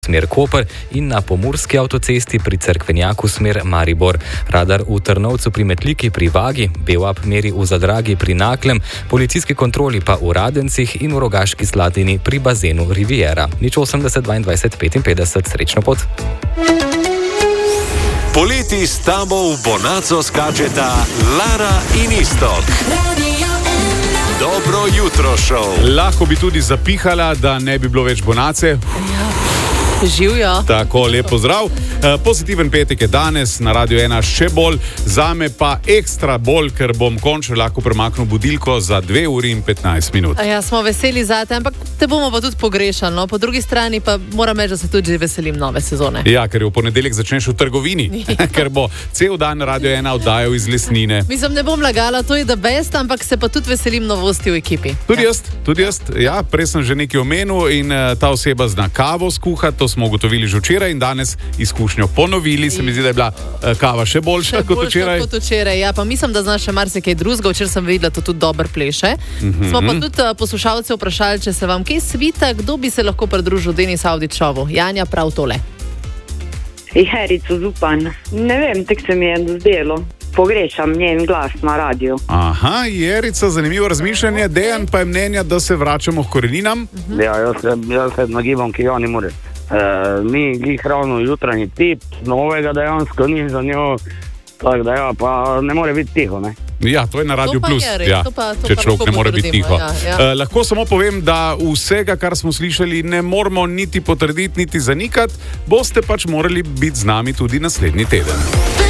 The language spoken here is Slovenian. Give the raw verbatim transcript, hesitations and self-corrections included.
smer Koper in na pomurski avtocesti pri Cerkvenjaku smer Maribor. Radar v Trnovcu pri Metliki pri Vagi, Bevap meri v Zadragi pri Naklem, policijski kontroli pa v Radencih in v Rogaški Slatini pri bazenu Riviera. Nič osemdeset dvaindvajset petinpetdeset, srečno pot. Poleti s tabo v Bonaco skačeta Lara in Iztok. Dobro jutro, šov. Lahko bi tudi zapihala, da ne bi bilo več Bonace. Živijo. Tako, lep pozdrav. E, pozitiven petek je danes, na Radio ena še bolj, zame pa ekstra bolj, ker bom končno lahko premaknil budilko za dve uri in petnajst minut. Ja, smo veseli zate, ampak te bomo pa tudi pogrešali. No? Po drugi strani pa moram reči, da se tudi veselim nove sezone. Ja, ker v ponedeljek začneš v trgovini, ja. Ker bo cel dan Radio ena oddajal iz Lesnine. Mislim, ne bom lagala, to je the best, ampak se pa tudi veselim novosti v ekipi. Tudi jaz, tudi jaz. Ja, prej sem že nekaj omenil in uh, ta oseba zna kavo skuhati, to smo ugotovili že včeraj in danes izkušnjo ponovili. Se mi zdi, da je bila uh, kava še boljša še kot boljša včeraj. Kot včeraj. Ja, pa mislim, da znaš še marsikaj drugega. Včeraj sem videla, da to tudi dobro pleše. Mm-hmm. Smo pa tudi uh, poslušalce vprašali, če se vam kaj svita, kdo bi se lahko pridružil Denis Avdićovu. Janja, prav tole. Jerico Zupan. Ne vem, tek se mi je dozdelo. Pogrešam njen glas na radiju. Aha, Jerica, zanimivo razmišljanje. Dejan pa je mnenja, da se vračamo k koreninam. Mm-hmm. Ja, jaz se, jaz se nagibam, ki jo ni more. Uh, ni glih ravno jutranji tip, novega dejansko ni za njo, tako da ja, pa ne more biti tiho, ne? Ja, to je na Radio Plus, je, ja, to pa, to če pa človek ne more biti tiho. Ja, ja. Uh, lahko samo povem, da vsega, kar smo slišali, ne moramo niti potrditi, niti zanikati, boste pač morali biti z nami tudi naslednji teden.